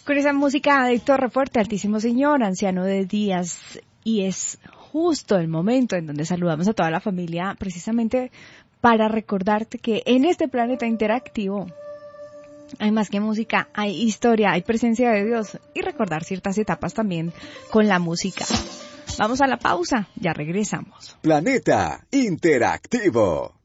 Con esa música de Héctor Refuerte, Altísimo Señor, Anciano de Días, y es justo el momento en donde saludamos a toda la familia, precisamente para recordarte que en este planeta interactivo hay más que música, hay historia, hay presencia de Dios y recordar ciertas etapas también con la música. Vamos a la pausa, ya regresamos. Planeta Interactivo.